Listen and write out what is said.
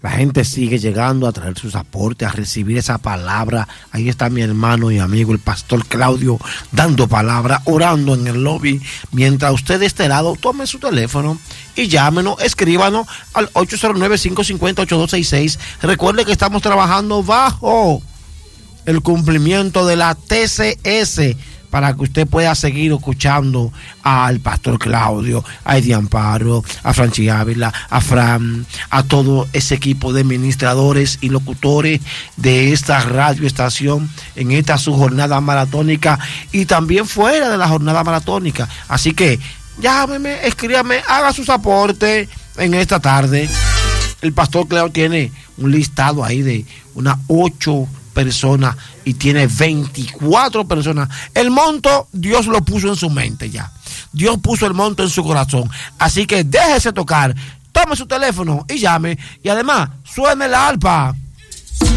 La gente sigue llegando a traer sus aportes, a recibir esa palabra. Ahí está mi hermano y amigo, el pastor Claudio, dando palabra, orando en el lobby. Mientras usted de este lado, tome su teléfono y llámenos, escríbanos al 809-550-8266. Recuerde que estamos trabajando bajo el cumplimiento de la TCS, para que usted pueda seguir escuchando al pastor Claudio, a Eddie Amparo, a Franchi Ávila, a Fran, a todo ese equipo de ministradores y locutores de esta radioestación en esta su jornada maratónica y también fuera de la jornada maratónica. Así que llámeme, escríbame, haga sus aportes en esta tarde. El pastor Claudio tiene un listado ahí de unas 8 personas y tiene 24 personas. El monto Dios lo puso en su mente ya. Dios puso el monto en su corazón. Así que déjese tocar, tome su teléfono y llame. Y además, suene la arpa.